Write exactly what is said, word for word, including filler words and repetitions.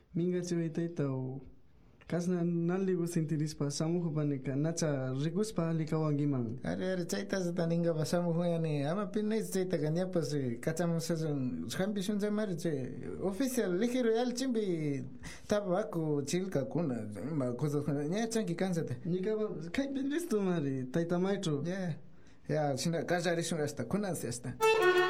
Minga chiwaytay taw kasna naligu sintirispa samuhupanika nacha rikuspa likawangiman. Are are chaytas taninga pasamuhuyani ama pinais chaytaqa ñapas kachamusashan hampisun chamari chay oficial ligero yalchimpi tabaco chilkakuna ima cosas ña chanki kansate. Ñikapa kaypi listo mari taytamaytru. Ya ya shina kallarisun hasta kunansi hasta.